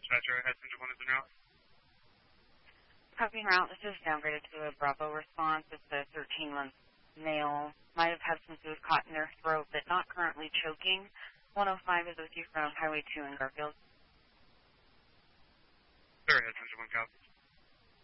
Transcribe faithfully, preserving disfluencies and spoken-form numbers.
Dispatcher, head center one is en route. Copy en route. This is downgraded to a Bravo response. It's a thirteen-month male. Might have had some food caught in their throat, but not currently choking. one oh five is with you from Highway two in Garfield. Sir, head center one copy.